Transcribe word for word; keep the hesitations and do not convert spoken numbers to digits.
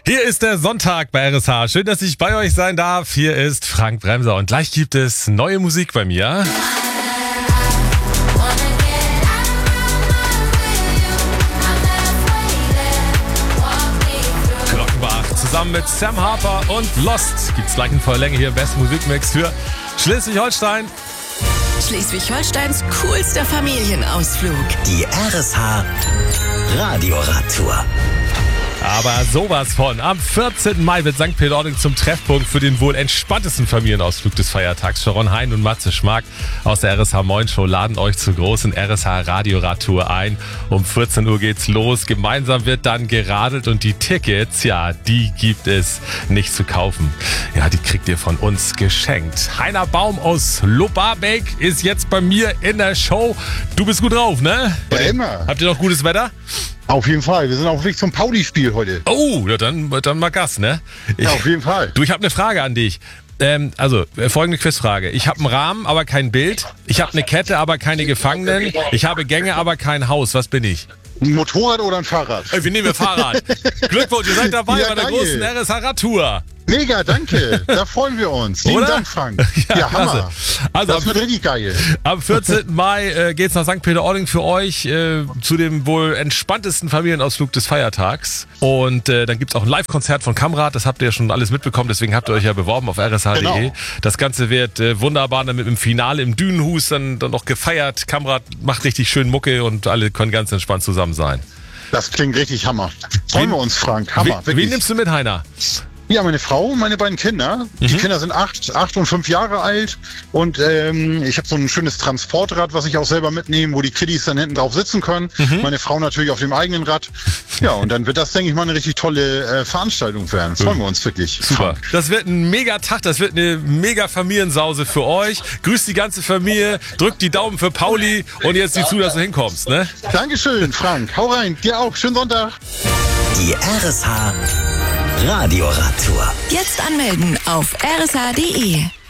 Hier ist der Sonntag bei R S H. Schön, dass ich bei euch sein darf. Hier ist Frank Bremser und gleich gibt es neue Musik bei mir. Glockenbach zusammen mit Sam Harper und Lost gibt's gleich in voller Länge hier. Best Musikmix für Schleswig-Holstein. Schleswig-Holsteins coolster Familienausflug. Die R S H Radioradtour. Aber sowas von. Am vierzehnten Mai wird Sankt Peter-Ording zum Treffpunkt für den wohl entspanntesten Familienausflug des Feiertags. Sharon Hein und Matze Schmark aus der R S H Moin Show laden euch zur großen R S H Radioradtour ein. Um vierzehn Uhr geht's los. Gemeinsam wird dann geradelt und die Tickets, ja, die gibt es nicht zu kaufen. Ja, die kriegt ihr von uns geschenkt. Heiner Baum aus Lobbarbeck ist jetzt bei mir in der Show. Du bist gut drauf, ne? Ja, immer. Habt ihr noch gutes Wetter? Auf jeden Fall. Wir sind auf dem Weg zum Pauli-Spiel heute. Oh, ja, dann, dann mal Gas, ne? Ich, Ja, auf jeden Fall. Du, ich habe eine Frage an dich. Ähm, also, äh, folgende Quizfrage. Ich habe einen Rahmen, aber kein Bild. Ich habe eine Kette, aber keine Gefangenen. Ich habe Gänge, aber kein Haus. Was bin ich? Ein Motorrad oder ein Fahrrad? Äh, wir nehmen ein Fahrrad. Glückwunsch, ihr seid dabei Ja, bei der geil. großen R S H-Radtour. Mega, danke. Da freuen wir uns. Vielen Oder? Dank, Frank. Ja, Ja, klasse. Hammer. Also, Das wird richtig geil. Am vierzehnten Mai äh, geht's nach Sankt Peter-Ording für euch äh, zu dem wohl entspanntesten Familienausflug des Feiertags. Und äh, dann gibt's auch ein Live-Konzert von Kamrad. Das habt ihr ja schon alles mitbekommen. Deswegen habt ihr euch ja beworben auf r s h punkt d e. Genau. Das Ganze wird äh, wunderbar dann mit dem Finale im Dünenhus dann, dann noch gefeiert. Kamrad macht richtig schön Mucke und alle können ganz entspannt zusammen sein. Das klingt richtig Hammer. Freuen Wen- wir uns, Frank. Hammer. Wen, wirklich. wen nimmst du mit, Heiner? Ja, meine Frau und meine beiden Kinder. Die Mhm. Kinder sind acht, acht und fünf Jahre alt. Und ähm, ich habe so ein schönes Transportrad, was ich auch selber mitnehme, wo die Kiddies dann hinten drauf sitzen können. Mhm. Meine Frau natürlich auf dem eigenen Rad. Ja, und dann wird das, denke ich mal, eine richtig tolle äh, Veranstaltung werden. Freuen wir uns wirklich. Super. Frank. Das wird ein mega Tag, das wird eine mega Familiensause für euch. Grüßt die ganze Familie, drückt die Daumen für Pauli und jetzt sieh zu, dass du hinkommst, ne? Dankeschön, Frank. Hau rein. Dir auch. Schönen Sonntag. Die R S H Radioradtour. Jetzt anmelden auf r s h punkt d e.